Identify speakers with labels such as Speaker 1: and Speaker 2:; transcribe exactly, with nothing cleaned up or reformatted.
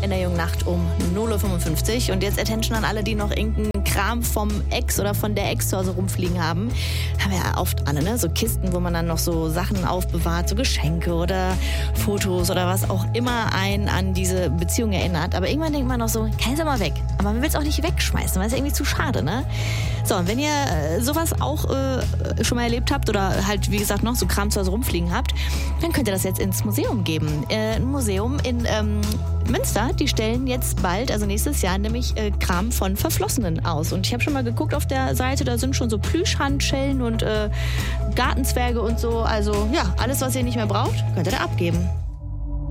Speaker 1: in der jungen Nacht um null Uhr fünfundfünfzig. Und jetzt Attention an alle, die noch irgendeinen Kram vom Ex oder von der Ex zu Hause rumfliegen haben. Haben wir ja oft alle, ne? So Kisten, wo man dann noch so Sachen aufbewahrt, so Geschenke oder Fotos oder was auch immer einen an diese Beziehung erinnert. Aber irgendwann denkt man noch so, kann es mal weg. Aber man will es auch nicht wegschmeißen, weil es ja irgendwie zu schade, ne? So, und wenn ihr äh, sowas auch äh, schon mal erlebt habt oder halt, wie gesagt, noch so Kram zu Hause rumfliegen habt, dann könnt ihr das jetzt ins Museum geben. Äh, ein Museum in ähm, Münster, die stellen jetzt bald, also nächstes Jahr, nämlich äh, Kram von Verflossenen aus. Und ich habe schon mal geguckt auf der Seite, da sind schon so Plüschhandschellen und äh, Gartenzwerge und so. Also ja, alles, was ihr nicht mehr braucht, könnt ihr da abgeben.